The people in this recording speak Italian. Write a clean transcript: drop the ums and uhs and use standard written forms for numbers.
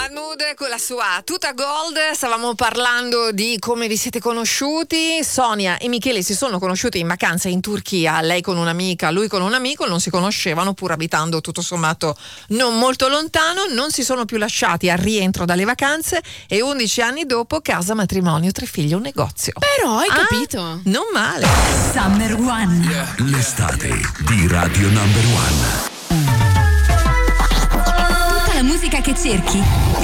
Mahmood con la sua tuta gold. Stavamo parlando di come vi siete conosciuti. Sonia e Michele si sono conosciuti in vacanza in Turchia, lei con un'amica, lui con un amico, non si conoscevano pur abitando tutto sommato non molto lontano, non si sono più lasciati al rientro dalle vacanze e 11 anni dopo casa, matrimonio, 3 figli, un negozio. Però hai capito? Non male. Summer One. L'estate di Radio Number One. Tutta la musica che cerchi